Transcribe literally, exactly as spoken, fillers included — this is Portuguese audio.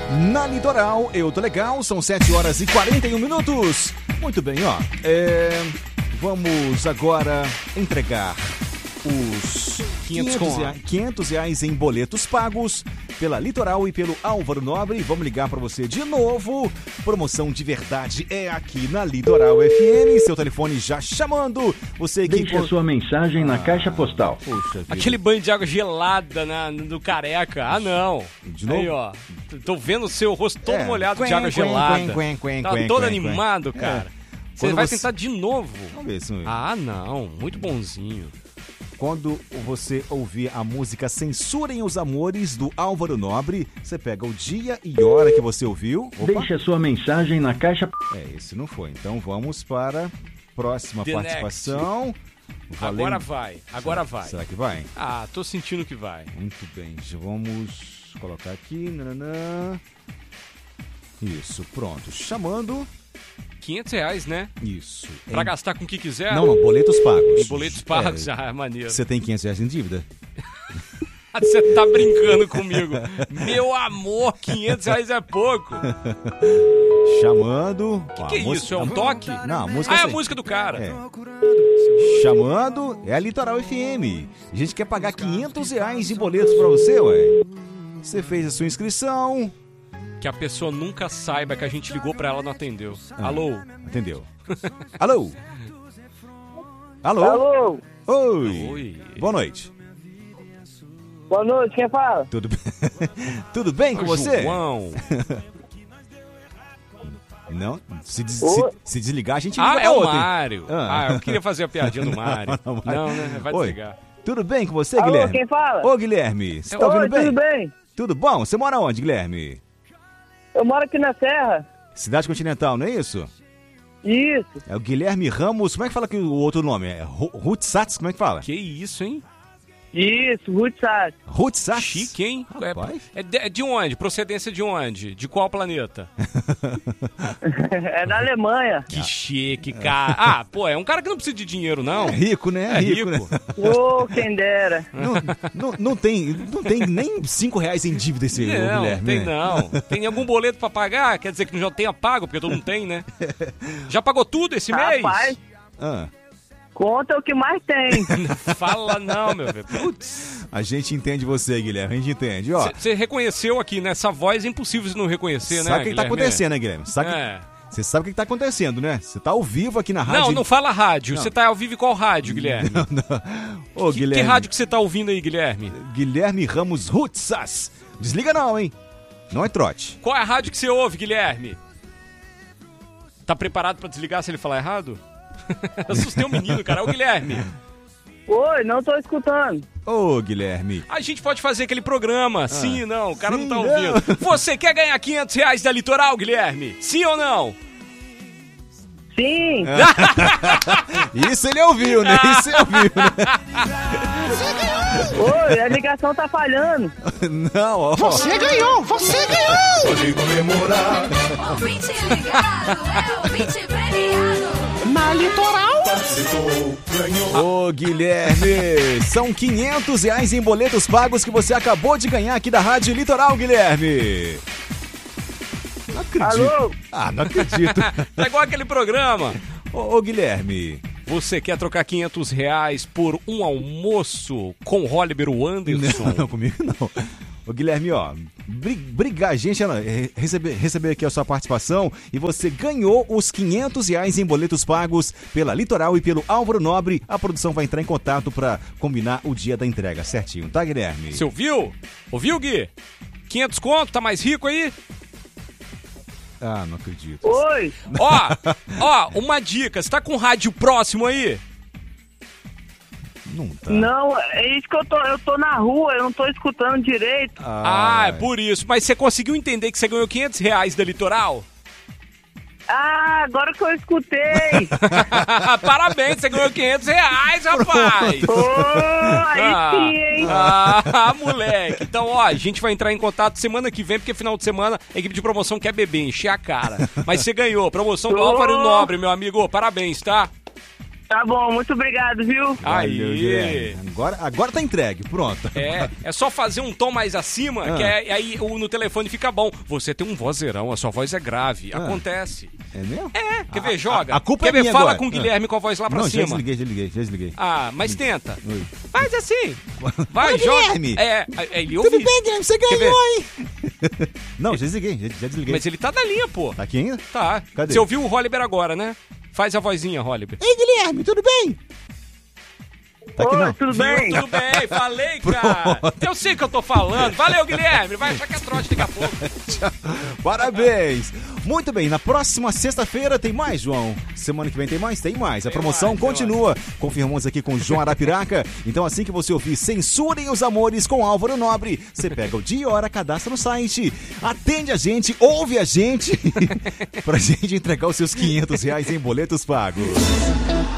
Na Litoral, eu tô legal, são sete horas e quarenta e um minutos. Muito bem, ó. É, vamos agora entregar os quinhentos reais em boletos pagos pela Litoral e pelo Álvaro Nobre. Vamos ligar para você de novo. Promoção de verdade é aqui na Litoral F M. Seu telefone já chamando. Você que deixa a sua mensagem ah, na caixa postal. Puxa, aquele banho de água gelada na, no careca. Ah, não. De novo? Aí, ó. Tô vendo o seu rosto todo é. molhado quen, de água quen, gelada. Quen, quen, quen, tá quen, todo quen, animado, quen. cara. É. Você Quando vai você... tentar de novo. Vamos ver se... Ah, não. Muito bonzinho. Quando você ouvir a música Censurem os Amores, do Álvaro Nobre, você pega o dia e hora que você ouviu. Opa. Deixe a sua mensagem na caixa... É, esse não foi. Então vamos para a próxima The participação. Valendo... Agora vai, agora será, vai. Será que vai? Ah, tô sentindo que vai. Muito bem, já vamos colocar aqui. Nananã. Isso, pronto. Chamando... quinhentos reais, né? Isso. Pra em... gastar com o que quiser? Não, não, boletos pagos. Em boletos pagos, é. ah, é maneiro. Você tem quinhentos reais em dívida? Você tá brincando comigo. Meu amor, quinhentos reais é pouco. Chamando... O que, que é isso? É um toque? Não, a música Ah, é é a música do cara. É. Chamando, é a Litoral F M. A gente quer pagar quinhentos reais de boletos pra você, ué. Você fez a sua inscrição... Que a pessoa nunca saiba que a gente ligou pra ela e não atendeu. Ah, Alô? Atendeu. Alô? Alô? Alô? Oi. Oi. Boa noite. Boa noite, quem fala? Tudo bem? Tudo bem com Ô, você? João. Não? Se, des- se, se desligar, a gente liga Ah, pra é o outra, hein? Mário. Ah. Ah, eu queria fazer a piadinha do Mário. Não, não, Não, Mário. né? Vai Oi. desligar. Tudo bem com você, Alô, Guilherme? quem fala? Ô, Guilherme, você tá Oi, ouvindo bem? tudo bem? Tudo bom? Você mora onde, Guilherme? Eu moro aqui na Serra. Cidade Continental, não é isso? Isso. É o Guilherme Ramos. Como é que fala que o outro nome? É Rutsats? Como é que fala? Que isso, hein? Isso, Rutsat. Rutsats? Chique, hein? Rapaz. É, é, de, é de onde? Procedência de onde? De qual planeta? É da Alemanha. Que chique, cara. Ah, pô, é um cara que não precisa de dinheiro, não. É rico, né? É rico. Né? Ô, quem dera. Não, não, não, tem, não tem nem cinco reais em dívida esse Não, ô, Guilherme. tem né? não. Tem algum boleto pra pagar? Quer dizer que não já tenha pago, porque todo mundo tem, né? Já pagou tudo esse mês? Rapaz, Ah, conta o que mais tem. Fala não, meu velho. Putz. a gente entende você, Guilherme. A gente entende. Ó, Você reconheceu aqui, né? Essa voz é impossível de não reconhecer, né, sabe o que, que tá Guilherme? acontecendo, né, Guilherme? Sabe É. que, você sabe o que, que tá acontecendo, né? Você tá ao vivo aqui na rádio. Não, não fala rádio. Não. Você tá ao vivo em qual rádio, Guilherme? Não, não. Ô, Que, Guilherme. que rádio que você tá ouvindo aí, Guilherme? Guilherme Ramos Rutsas. Desliga não, hein? Não é trote. Qual é a rádio que você ouve, Guilherme? Tá preparado pra desligar se ele falar errado? Assustei o menino, cara. Ô, Guilherme. Oi, não tô escutando. Ô, Guilherme. A gente pode fazer aquele programa, sim e não. O cara sim, não tá não. ouvindo. Você quer ganhar quinhentos reais da Litoral, Guilherme? Sim ou não? Sim. Isso ele ouviu, né? Isso ele ouviu, né? Oi, a ligação tá falhando. Não, ó. Você ganhou! Você ganhou! Pode comemorar, Ouvinte ligado, é ouvinte premiado. Na Litoral, participou, ganhou. Ô, Guilherme, são quinhentos reais em boletos pagos que você acabou de ganhar aqui da Rádio Litoral, Guilherme. Não acredito. Alô? Ah, não acredito. Tá igual aquele programa. Ô, ô, Guilherme. Você quer trocar quinhentos reais por um almoço com Oliver Anderson? Não, não, comigo não. Ô, Guilherme, ó, bri- brigar, gente, ela, eh, receber, receber aqui a sua participação e você ganhou os quinhentos reais em boletos pagos pela Litoral e pelo Álvaro Nobre. A produção vai entrar em contato pra combinar o dia da entrega, certinho, tá, Guilherme? Você ouviu? Ouviu, Gui? quinhentos conto, tá mais rico aí? Ah, não acredito. Oi. Ó, ó, uma dica. Você tá com rádio próximo aí? Não tá. Não, é isso que eu tô. Eu tô na rua, eu não tô escutando direito. Ah, é por isso. Mas você conseguiu entender que você ganhou quinhentos reais da Litoral? Ah, agora que eu escutei. Parabéns, você ganhou quinhentos reais, rapaz. Ô, aí Ah, sim, hein? ah, moleque. Então, ó, a gente vai entrar em contato semana que vem, porque final de semana a equipe de promoção quer beber, encher a cara. Mas você ganhou. Promoção do Ô. Álvaro Nobre, meu amigo. Parabéns, tá? Tá bom, muito obrigado, viu? Valeu, Aí. Guilherme. Agora, agora tá entregue, pronto. É, é só fazer um tom mais acima, Ah. que é, aí o, no telefone fica bom. Você tem um vozeirão, a sua voz é grave. Ah. Acontece. É mesmo? É, quer ver? Joga. a- a culpa quer é ver? minha Fala agora. com o Guilherme com a voz lá pra Não, já cima. desliguei, já desliguei, já desliguei. Ah, mas tenta. Oi. Faz assim. Vai, Oi, joga. Guilherme. É, é, ele Tudo ouve. bem, Guilherme? Você Quer ganhou, ver? hein? Não, já desliguei, já, já desliguei. Mas ele tá na linha, pô. Tá aqui ainda? Tá. Cadê? Você ouviu o Holliber agora, né? Faz a vozinha, Holliber. Ei, Guilherme, tudo bem? Tá aqui Oi, não. tudo bem? Tudo bem, falei, cara. Eu sei o que eu tô falando. Valeu, Guilherme. Vai achar que é trote daqui a pouco. Parabéns! Muito bem, na próxima sexta-feira tem mais, João. Semana que vem tem mais? Tem mais. A Tem promoção mais, tem continua. Confirmamos aqui com o João Arapiraca. Então, assim que você ouvir Censurem os Amores com Álvaro Nobre, você pega o dia e hora, cadastra no site. Atende a gente, ouve a gente, pra gente entregar os seus quinhentos reais em boletos pagos.